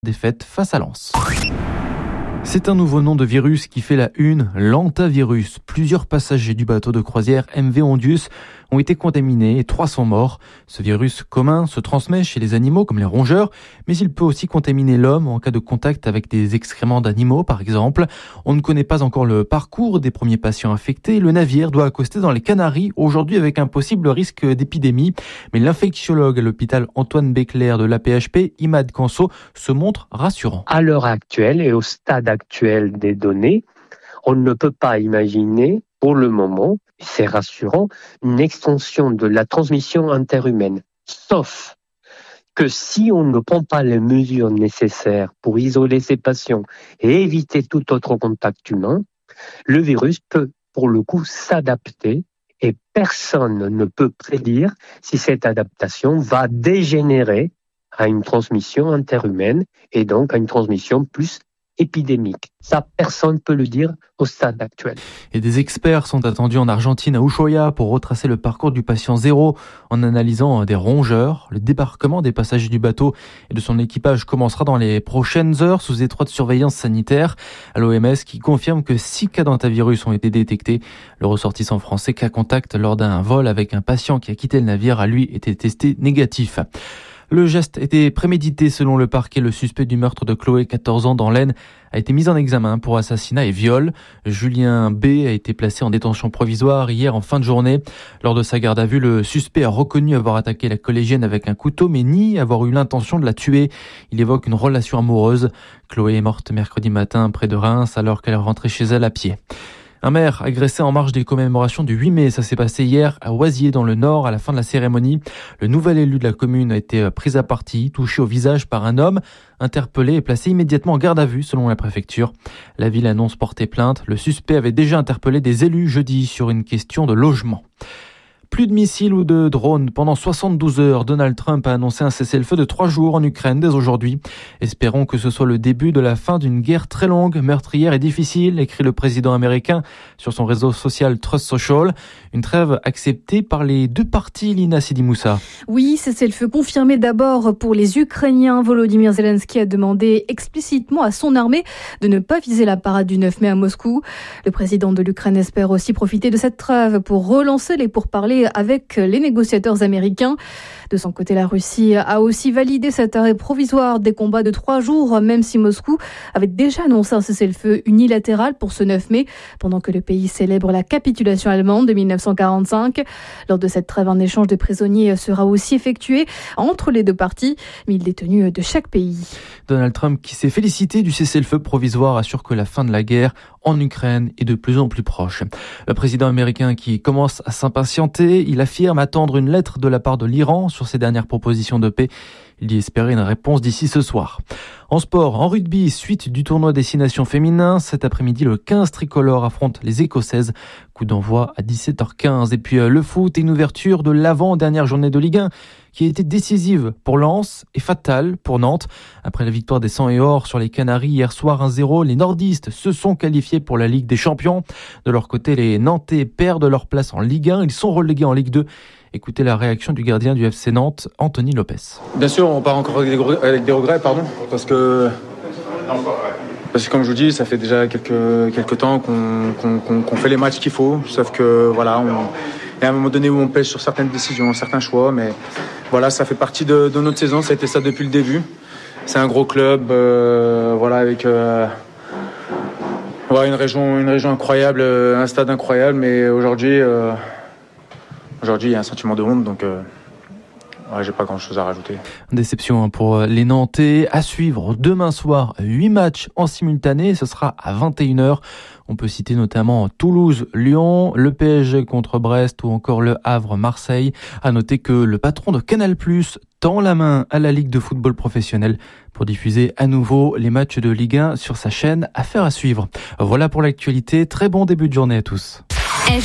Défaite face à Lens. C'est un nouveau nom de virus qui fait la une, l'hantavirus. Plusieurs passagers du bateau de croisière MV Ondius ont été contaminés et 3 sont morts. Ce virus commun se transmet chez les animaux comme les rongeurs, mais il peut aussi contaminer l'homme en cas de contact avec des excréments d'animaux par exemple. On ne connaît pas encore le parcours des premiers patients infectés. Le navire doit accoster dans les Canaries aujourd'hui avec un possible risque d'épidémie. Mais l'infectiologue à l'hôpital Antoine Béclair de l'AP-HP, Imad Kanso, se montre rassurant. À l'heure actuelle et au stade actuel des données, on ne peut pas imaginer pour le moment, c'est rassurant, une extension de la transmission interhumaine. Sauf que si on ne prend pas les mesures nécessaires pour isoler ces patients et éviter tout autre contact humain, le virus peut pour le coup s'adapter et personne ne peut prédire si cette adaptation va dégénérer à une transmission interhumaine et donc à une transmission plus épidémique. Ça, personne ne peut le dire au stade actuel. Et des experts sont attendus en Argentine, à Ushuaia, pour retracer le parcours du patient zéro en analysant des rongeurs. Le débarquement des passagers du bateau et de son équipage commencera dans les prochaines heures sous étroite surveillance sanitaire. À l'OMS qui confirme que 6 cas d'hantavirus ont été détectés. Le ressortissant français cas contact lors d'un vol avec un patient qui a quitté le navire a lui été testé négatif. Le geste était prémédité selon le parquet. Le suspect du meurtre de Chloé, 14 ans, dans l'Aisne, a été mis en examen pour assassinat et viol. Julien B. a été placé en détention provisoire hier en fin de journée. Lors de sa garde à vue, le suspect a reconnu avoir attaqué la collégienne avec un couteau, mais nie avoir eu l'intention de la tuer. Il évoque une relation amoureuse. Chloé est morte mercredi matin près de Reims alors qu'elle rentrait chez elle à pied. Un maire agressé en marge des commémorations du 8 mai, ça s'est passé hier à Oisier dans le Nord à la fin de la cérémonie. Le nouvel élu de la commune a été pris à partie, touché au visage par un homme, interpellé et placé immédiatement en garde à vue selon la préfecture. La ville annonce porter plainte. Le suspect avait déjà interpellé des élus jeudi sur une question de logement. Plus de missiles ou de drones. Pendant 72 heures, Donald Trump a annoncé un cessez-le-feu de 3 jours en Ukraine dès aujourd'hui. Espérons que ce soit le début de la fin d'une guerre très longue, meurtrière et difficile, écrit le président américain sur son réseau social Trust Social. Une trêve acceptée par les deux parties, Lina Sidi Moussa. Oui, cessez-le-feu confirmé d'abord pour les Ukrainiens. Volodymyr Zelensky a demandé explicitement à son armée de ne pas viser la parade du 9 mai à Moscou. Le président de l'Ukraine espère aussi profiter de cette trêve pour relancer les pourparlers avec les négociateurs américains. De son côté, la Russie a aussi validé cet arrêt provisoire des combats de 3 jours, même si Moscou avait déjà annoncé un cessez-le-feu unilatéral pour ce 9 mai, pendant que le pays célèbre la capitulation allemande de 1945. Lors de cette trêve, un échange de prisonniers sera aussi effectué entre les deux parties, 1000 détenus de chaque pays. Donald Trump, qui s'est félicité du cessez-le-feu provisoire, assure que la fin de la guerre en Ukraine est de plus en plus proche. Le président américain qui commence à s'impatienter, il affirme attendre une lettre de la part de l'Iran sur ses dernières propositions de paix. Il dit espérer une réponse d'ici ce soir. En sport, en rugby, suite du tournoi Destination Féminin, cet après-midi, le 15 tricolore affronte les Écossaises. Coup d'envoi à 17h15. Et puis le foot et une ouverture de l'avant-dernière journée de Ligue 1 qui a été décisive pour Lens et fatale pour Nantes. Après la victoire des 100 et or sur les Canaries hier soir 1-0, les nordistes se sont qualifiés pour la Ligue des Champions. De leur côté, les Nantais perdent leur place en Ligue 1. Ils sont relégués en Ligue 2. Écoutez la réaction du gardien du FC Nantes, Anthony Lopez. Bien sûr, on part encore avec des regrets, parce que comme je vous dis, ça fait déjà quelques temps qu'on fait les matchs qu'il faut, sauf que voilà, il y a un moment donné où on pêche sur certaines décisions, certains choix, mais voilà, ça fait partie de notre saison, ça a été ça depuis le début. C'est un gros club, avec une région incroyable, un stade incroyable, mais aujourd'hui, il y a un sentiment de honte, donc j'ai pas grand-chose à rajouter. Déception pour les Nantais. À suivre demain soir, 8 matchs en simultané. Ce sera à 21h. On peut citer notamment Toulouse, Lyon, le PSG contre Brest ou encore le Havre, Marseille. À noter que le patron de Canal+ tend la main à la Ligue de football professionnel pour diffuser à nouveau les matchs de Ligue 1 sur sa chaîne. Affaire à suivre. Voilà pour l'actualité. Très bon début de journée à tous.